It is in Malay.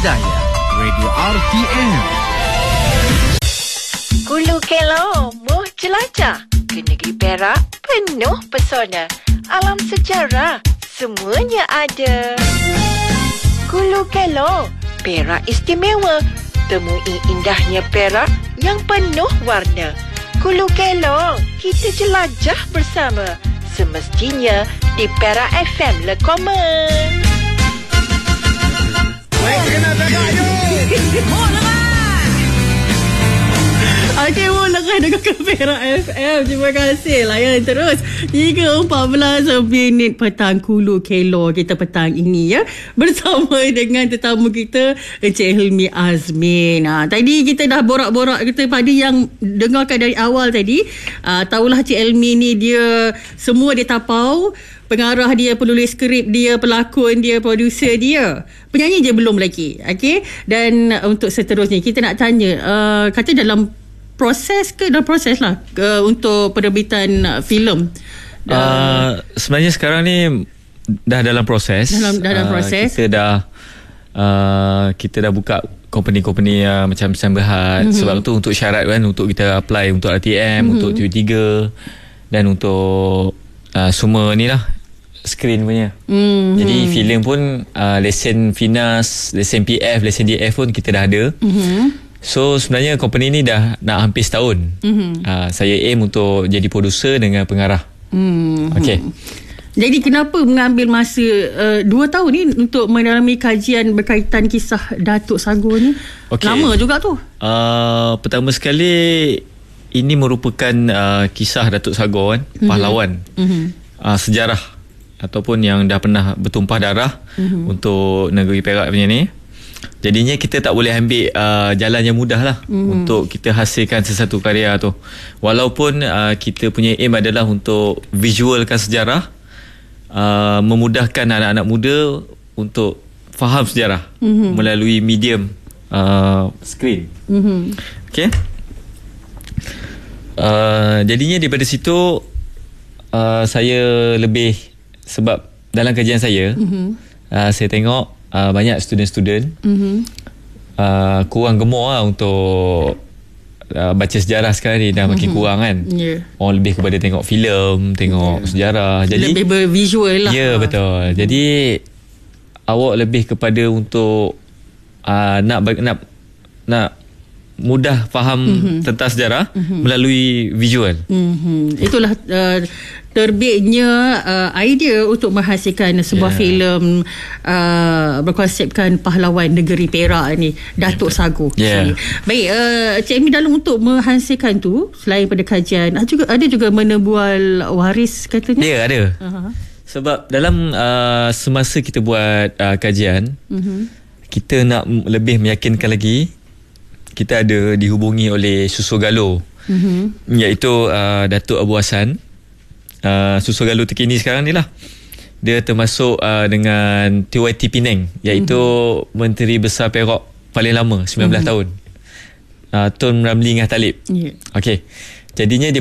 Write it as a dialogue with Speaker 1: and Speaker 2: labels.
Speaker 1: Hidayah, Radio RTM.
Speaker 2: Hulu Kelong, muh jelajah ke negeri Perak, penuh pesona. Alam sejarah, semuanya ada. Hulu Kelong, Perak istimewa. Temui indahnya Perak yang penuh warna. Hulu Kelong, kita jelajah bersama. Semestinya di Perak FM Lekomen.
Speaker 3: Baik, kena Perak, yuk!
Speaker 4: Okey, mulakan dengan Perak FM. Terima kasih layan terus 3.14 minit petang Hulu Kelong kita petang ini ya. Bersama dengan tetamu kita Encik Hilmi Azmin. Tadi kita dah borak-borak kita pada yang dengarkan dari awal tadi. Tahulah Encik Hilmi ni dia semua dia tapau. Pengarah dia, penulis skrip dia, pelakon dia, produser dia. Penyanyi je belum lagi. Okey. Dan untuk seterusnya kita nak tanya kata dalam proses lah untuk penerbitan filem.
Speaker 5: Sebenarnya sekarang ni dah dalam proses.
Speaker 4: Dalam proses.
Speaker 5: Kita dah buka company-company macam Berhad. Sebab tu untuk syarat kan, untuk kita apply untuk RTM, untuk TV3 dan untuk semua ni lah skrin punya. Jadi filem pun lesen FINAS, lesen PF, lesen DF pun kita dah ada. So sebenarnya company ni dah nak hampir setahun. Saya aim untuk jadi producer dengan pengarah. Okay.
Speaker 4: Jadi kenapa mengambil masa 2 tahun ni untuk mendalami kajian berkaitan kisah Datuk Sagor ni? Okay. Lama juga tu.
Speaker 5: Pertama sekali ini merupakan kisah Datuk Sagor kan, pahlawan. Sejarah ataupun yang dah pernah bertumpah darah untuk negeri Perak punya ni. Jadinya kita tak boleh ambil jalan yang mudah lah untuk kita hasilkan sesuatu karya tu. Walaupun kita punya aim adalah untuk visualkan sejarah, memudahkan anak-anak muda untuk faham sejarah melalui medium screen. Okay. Jadinya daripada situ saya lebih, sebab dalam kajian saya saya tengok banyak student-student kurang gemar lah untuk baca sejarah sekarang ni, dah makin kurang kan. Orang lebih kepada tengok filem, tengok sejarah. Jadi
Speaker 4: lebih bervisual lah.
Speaker 5: Ya, betul. Jadi awak lebih kepada untuk nak mudah faham tentang sejarah melalui visual.
Speaker 4: Itulah terbitnya idea untuk menghasilkan sebuah filem berkonsepkan pahlawan negeri Perak ni, Datuk Sagor. Baik, Cik Mi, dalam untuk menghasilkan tu, selain pada kajian, ada juga menebual waris katanya?
Speaker 5: Ya, ada. Sebab dalam semasa kita buat kajian, kita nak lebih meyakinkan lagi. Kita ada dihubungi oleh Susur Galo, iaitu Datuk Abu Hassan. Susur Galo terkini sekarang ni lah. Dia termasuk dengan TYT Penang, iaitu Menteri Besar Perak paling lama, 19 tahun. Tun Ramli Ngah Talib. Okey. Jadinya dia